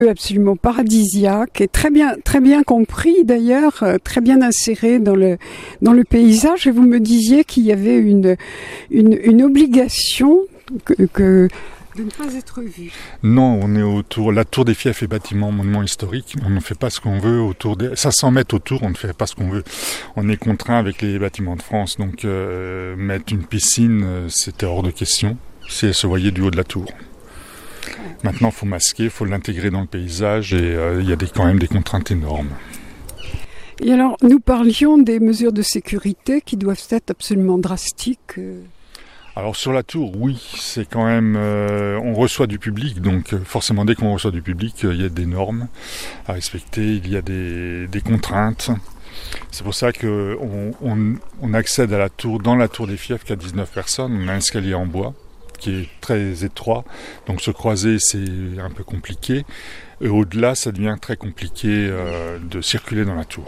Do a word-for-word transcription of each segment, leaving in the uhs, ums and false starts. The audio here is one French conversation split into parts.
Absolument paradisiaque et très bien, très bien compris d'ailleurs, très bien inséré dans le dans le paysage. Et vous me disiez qu'il y avait une une, une obligation que, que de ne pas être vu. Non, on est autour. La Tour des Fiefs est bâtiment monument historique. On ne fait pas ce qu'on veut autour des cinq cents mètres autour. On ne fait pas ce qu'on veut. On est contraint avec les bâtiments de France. Donc euh, mettre une piscine, c'était hors de question. Si elle se voyait du haut de la tour. Maintenant, il faut masquer, il faut l'intégrer dans le paysage et euh, il y a des, quand même des contraintes énormes. Et alors, nous parlions des mesures de sécurité qui doivent être absolument drastiques. Alors sur la tour, oui, c'est quand même, euh, on reçoit du public, donc forcément dès qu'on reçoit du public, euh, il y a des normes à respecter, il y a des, des contraintes. C'est pour ça qu'on on, on accède à la tour, dans la tour des Fiefs qu'à dix-neuf personnes, on a un escalier en bois qui est très étroit, donc se croiser c'est un peu compliqué, et au-delà ça devient très compliqué euh, de circuler dans la tour.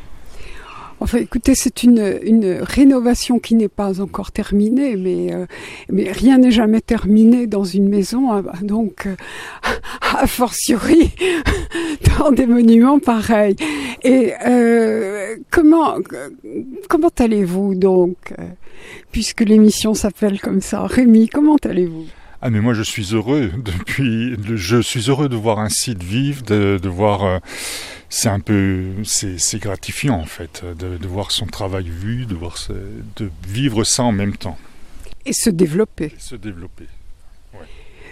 Enfin, écoutez, c'est une, une rénovation qui n'est pas encore terminée, mais, euh, mais rien n'est jamais terminé dans une maison, hein, donc euh, a fortiori dans des monuments pareils. Et euh, comment comment allez-vous donc, puisque l'émission s'appelle comme ça, Rémi, comment allez-vous ? Ah mais moi je suis heureux depuis, je suis heureux de voir un site vivre, de, de voir, euh, c'est un peu, c'est, c'est gratifiant en fait, de, de voir son travail vu, de voir, ce, de vivre ça en même temps. Et se développer. Et se développer. Ouais.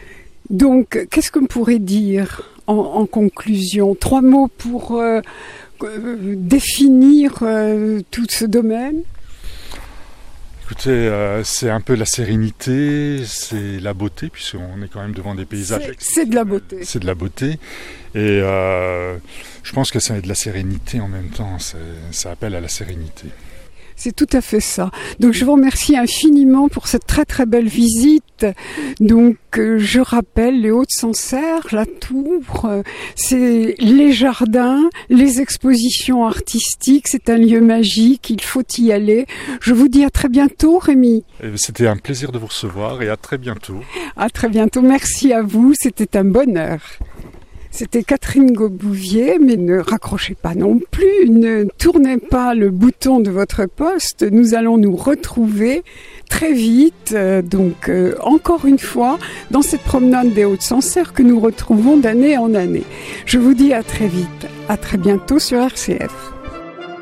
Donc, qu'est-ce qu'on pourrait dire en, en conclusion ? Trois mots pour euh, euh, définir euh, tout ce domaine ? Écoutez, euh, c'est un peu la sérénité, c'est la beauté, puisqu'on est quand même devant des paysages. C'est, c'est de la beauté. C'est de la beauté. Et euh, je pense que c'est de la sérénité en même temps. C'est, ça appelle à la sérénité. C'est tout à fait ça. Donc je vous remercie infiniment pour cette très très belle visite. Donc euh, je rappelle les Hauts-de-Sancerre, la tour, euh, c'est les jardins, les expositions artistiques, c'est un lieu magique, il faut y aller. Je vous dis à très bientôt, Rémi. C'était un plaisir de vous recevoir et à très bientôt. À très bientôt, merci à vous, c'était un bonheur. C'était Catherine Gobouvier, mais ne raccrochez pas non plus, ne tournez pas le bouton de votre poste. Nous allons nous retrouver très vite, euh, donc euh, encore une fois, dans cette promenade des Hauts-de-Sancerre que nous retrouvons d'année en année. Je vous dis à très vite, à très bientôt sur R C F.